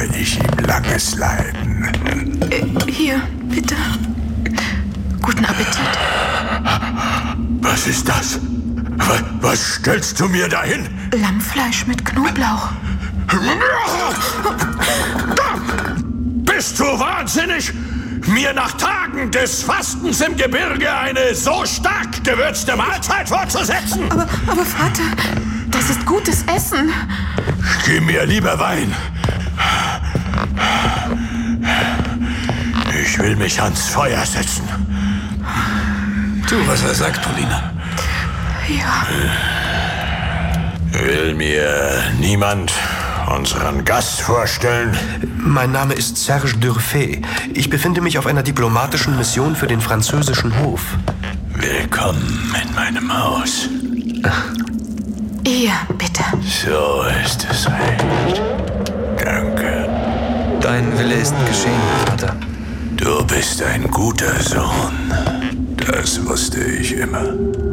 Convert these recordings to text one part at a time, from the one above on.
erspare ich ihm langes Leiden. Hier, bitte. Guten Appetit. Was ist das? Was stellst du mir dahin? Lammfleisch mit Knoblauch. Bist du wahnsinnig? Mir nach Tagen des Fastens im Gebirge eine so stark gewürzte Mahlzeit vorzusetzen? Aber Vater, das ist gutes Essen. Gib mir lieber Wein. Ich will mich ans Feuer setzen. Tu, was er sagt, Polina. Ja. Will mir niemand unseren Gast vorstellen? Mein Name ist Serge Durfet. Ich befinde mich auf einer diplomatischen Mission für den französischen Hof. Willkommen in meinem Haus. Hier, bitte. So ist es recht. Danke. Dein Wille ist geschehen, Vater. Du bist ein guter Sohn. Das wusste ich immer.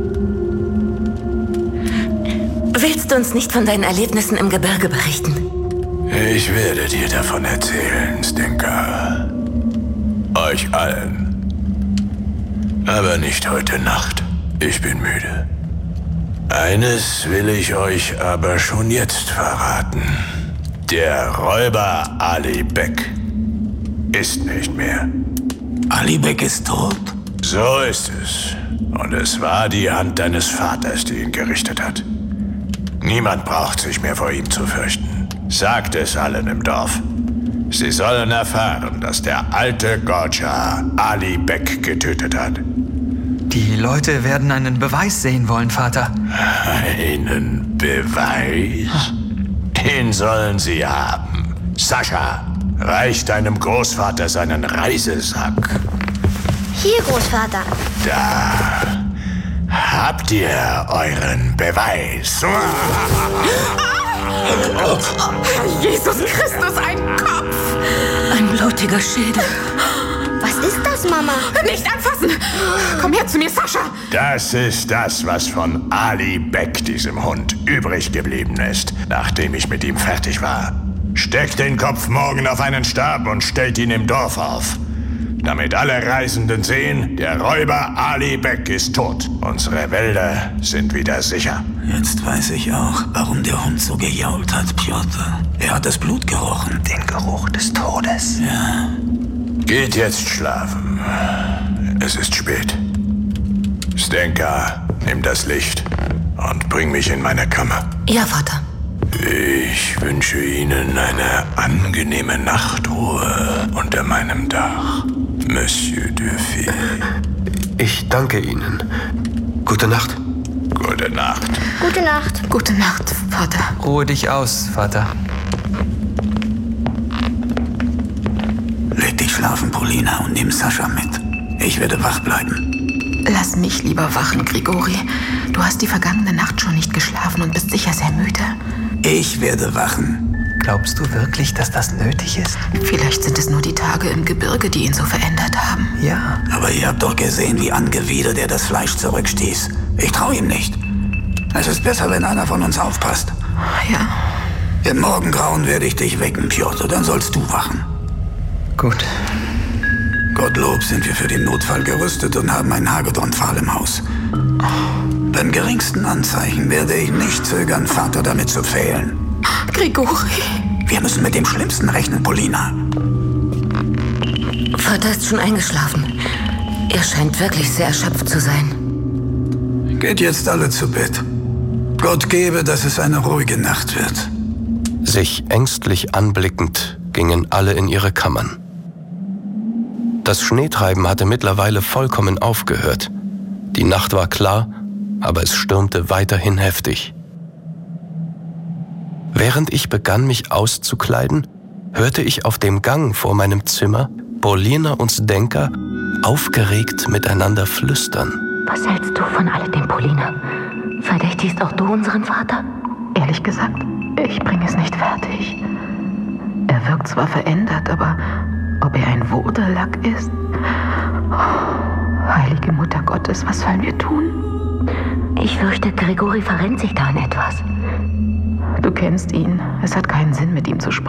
Willst du uns nicht von deinen Erlebnissen im Gebirge berichten? Ich werde dir davon erzählen, Stenka. Euch allen. Aber nicht heute Nacht. Ich bin müde. Eines will ich euch aber schon jetzt verraten. Der Räuber Ali Bek ist nicht mehr. Ali Bek ist tot? So ist es. Und es war die Hand deines Vaters, die ihn gerichtet hat. Niemand braucht sich mehr vor ihm zu fürchten. Sagt es allen im Dorf. Sie sollen erfahren, dass der alte Gorcha Ali Bek getötet hat. Die Leute werden einen Beweis sehen wollen, Vater. Einen Beweis? Den sollen sie haben. Sascha, reich deinem Großvater seinen Reisesack. Hier, Großvater. Da habt ihr euren Beweis. Jesus Christus, ein Kopf! Ein blutiger Schädel. Was ist das, Mama? Nicht anfassen! Komm her zu mir, Sascha! Das ist das, was von Ali Bek, diesem Hund, übrig geblieben ist, nachdem ich mit ihm fertig war. Steckt den Kopf morgen auf einen Stab und stellt ihn im Dorf auf. Damit alle Reisenden sehen, der Räuber Ali Bek ist tot. Unsere Wälder sind wieder sicher. Jetzt weiß ich auch, warum der Hund so gejault hat, Piotr. Er hat das Blut gerochen. Den Geruch des Todes. Ja. Geht jetzt schlafen. Es ist spät. Stenka, nimm das Licht und bring mich in meine Kammer. Ja, Vater. Ich wünsche Ihnen eine angenehme Nachtruhe unter meinem Dach, Monsieur Durfet. Ich danke Ihnen. Gute Nacht. Gute Nacht. Gute Nacht. Gute Nacht, Vater. Ruhe dich aus, Vater. Leg dich schlafen, Polina, und nimm Sascha mit. Ich werde wach bleiben. Lass mich lieber wachen, Grigori. Du hast die vergangene Nacht schon nicht geschlafen und bist sicher sehr müde. Ich werde wachen. Glaubst du wirklich, dass das nötig ist? Vielleicht sind es nur die Tage im Gebirge, die ihn so verändert haben. Ja. Aber ihr habt doch gesehen, wie angewidert er das Fleisch zurückstieß. Ich traue ihm nicht. Es ist besser, wenn einer von uns aufpasst. Ja. Im Morgengrauen werde ich dich wecken, Piotr, dann sollst du wachen. Gut. Gottlob sind wir für den Notfall gerüstet und haben einen Hagedorn-Pfahl im Haus. Beim geringsten Anzeichen werde ich nicht zögern, Vater damit zu pfählen. Grigori. Wir müssen mit dem Schlimmsten rechnen, Polina. Vater ist schon eingeschlafen. Er scheint wirklich sehr erschöpft zu sein. Geht jetzt alle zu Bett. Gott gebe, dass es eine ruhige Nacht wird. Sich ängstlich anblickend gingen alle in ihre Kammern. Das Schneetreiben hatte mittlerweile vollkommen aufgehört. Die Nacht war klar, aber es stürmte weiterhin heftig. Während ich begann, mich auszukleiden, hörte ich auf dem Gang vor meinem Zimmer Polina und Zdenka aufgeregt miteinander flüstern. Was hältst du von alledem, Polina? Verdächtigst auch du unseren Vater? Ehrlich gesagt, ich bringe es nicht fertig. Er wirkt zwar verändert, aber ob er ein Wurdelak ist? Oh, heilige Mutter Gottes, was sollen wir tun? Ich fürchte, Grigori verrennt sich da in etwas. Du kennst ihn. Es hat keinen Sinn, mit ihm zu sprechen.